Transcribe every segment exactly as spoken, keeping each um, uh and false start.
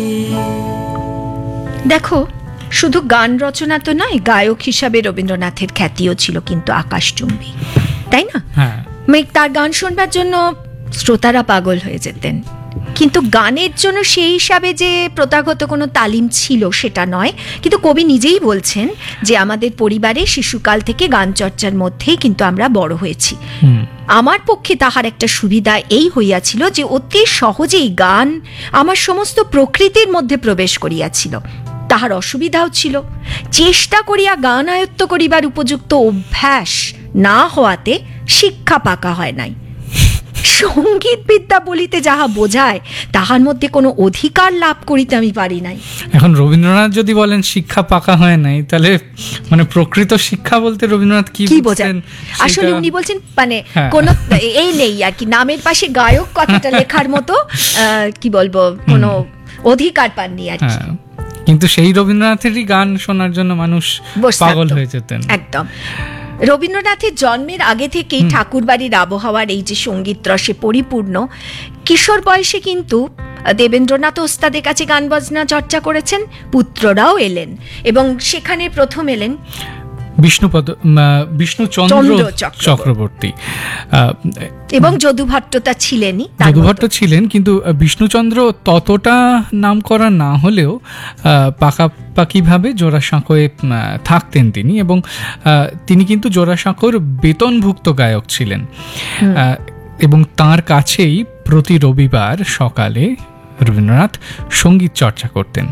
দেখো, শুধু গান রচনা তো নয়, গায়ক হিসাবে রবীন্দ্রনাথের খ্যাতিও ছিল কিন্তু আকাশচুম্বী, তাই না? হ্যাঁ, তার গান শুনবার জন্য শ্রোতারা পাগল হয়ে যেতেন, কিন্তু গানের জন্য সেই হিসাবে যে প্রথাগত কোনো তালিম ছিল সেটা নয়। কিন্তু কবি নিজেই বলছেন যে আমাদের পরিবারে শিশুকাল থেকে গান চর্চার মধ্যেই কিন্তু আমরা বড় হয়েছি। আমার পক্ষে তাহার একটা সুবিধা এই হইয়াছিল যে অতি সহজেই গান আমার সমস্ত প্রকৃতির মধ্যে প্রবেশ করিয়াছিল। তাহার অসুবিধাও ছিল, চেষ্টা করিয়া গান আয়ত্ত করিবার উপযুক্ত অভ্যাস না হওয়াতে শিক্ষা পাকা হয় নাই। সঙ্গীত বিদ্যা বলিতে যাহা বোঝায় তাহার মধ্যে কোনো অধিকার লাভ করিতে আমি পারি নাই। এখন রবীন্দ্রনাথ যদি বলেন শিক্ষা পাকা হয় নাই, তাহলে মানে প্রকৃত শিক্ষা বলতে রবীন্দ্রনাথ কি বোঝেন? আসলে উনি বলছেন মানে কোন এই নেই আর কি, নামের পাশে গায়ক কথাটা লেখার মতো কি বলবো কোনো অধিকার পাননি আর কি। কিন্তু সেই রবীন্দ্রনাথেরই গান শোনার জন্য মানুষ পাগল হয়ে যেতেন। একদম। রবীন্দ্রনাথের জন্মের আগে থেকেই ঠাকুরবাড়ির আবহাওয়ার এই যে সঙ্গীত রসে পরিপূর্ণ, কিশোর বয়সে কিন্তু দেবেন্দ্রনাথ ওস্তাদের কাছে গান বাজনা চর্চা করেছেন, পুত্ররাও এলেন এবং সেখানে প্রথম এলেন বিষ্ণুপদ বিষ্ণুচন্দ্র চক্রবর্তী এবং যদু ভট্টতা ছিলেনই। যদু ভট্ট ছিলেন, কিন্তু বিষ্ণুচন্দ্র ততটা নাম করা না হলেও পাকাপাকিভাবে জোড়াসাঁকোয় থাকতেন তিনি, এবং তিনি কিন্তু জোড়াসাঁকোর বেতনভুক্ত গায়ক ছিলেন এবং তার কাছেই প্রতি রবিবার সকালে রবীন্দ্রনাথ সঙ্গীত চর্চা করতেন।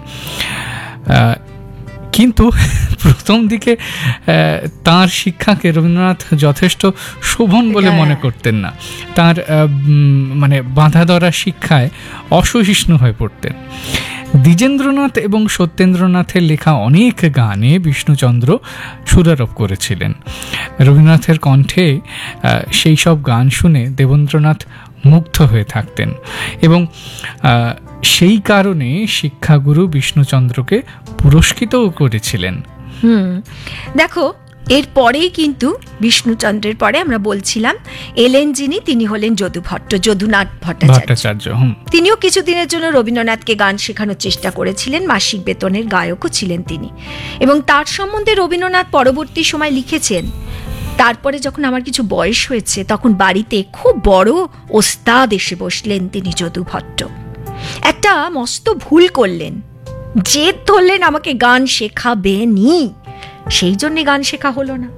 কিন্তু প্রথম দিকে তাঁর শিক্ষাকে রবীন্দ্রনাথ যথেষ্ট শোভন বলে মনে করতেন না, তাঁর মানে বাঁধা ধরা শিক্ষায় অসহিষ্ণু হয়ে পড়তেন। দ্বিজেন্দ্রনাথ এবং সত্যেন্দ্রনাথের লেখা অনেক গানে বিষ্ণুচন্দ্র সুরারোপ করেছিলেন। রবীন্দ্রনাথের কণ্ঠে সেই সব গান শুনে দেবেন্দ্রনাথ মুগ্ধ হয়ে থাকতেন এবং সেই কারণে শিক্ষাগুরু বিষ্ণুচন্দ্রকে পুরস্কৃতও করেছিলেন। হুম দেখো, এরপরেই কিন্তু বিষ্ণুচন্দ্রের পরে আমরা বলছিলাম এলেন যিনি, তিনি হলেন যদু ভট্ট, যদুনাথ ভট্টাচার্য। তিনিও কিছুদিনের জন্য রবীন্দ্রনাথকে গান শেখানোর চেষ্টা করেছিলেন, মাসিক বেতনের গায়কও ছিলেন তিনি, এবং তার সম্বন্ধে রবীন্দ্রনাথ পরবর্তী সময় লিখেছেন, তারপরে যখন আমার কিছু বয়স হয়েছে তখন বাড়িতে খুব বড় ওস্তাদ এসে বসলেন তিনি যদু ভট্ট। একটা মস্ত ভুল করলেন, জেদ ধরলেন আমাকে গান শেখাবেনি, সেই জন্যে গান শেখা হলো না।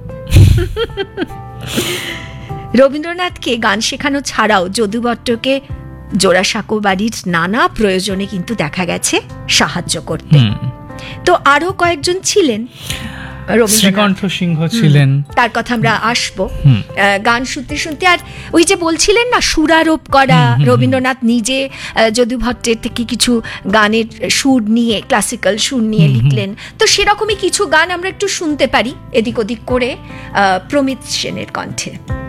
রবীন্দ্রনাথকে গান শেখানো ছাড়াও যদু ভট্টকে জোড়াসাঁকো বাড়ির নানা প্রয়োজনে কিন্তু দেখা গেছে সাহায্য করতে। তো আরো কয়েকজন ছিলেন, শ্রীকণ্ঠ সিংহ ছিলেন, তার কথা আমরা আসবো গান শুনতে শুনতে। আর ওই যে বলছিলেন না সুরারোপ করা, রবীন্দ্রনাথ নিজে যদু ভট্টের থেকে কিছু গানের সুর নিয়ে, ক্লাসিক্যাল সুর নিয়ে লিখলেন, তো সেরকমই কিছু গান আমরা একটু শুনতে পারি এদিক ওদিক করে প্রমিত সেনের কণ্ঠে।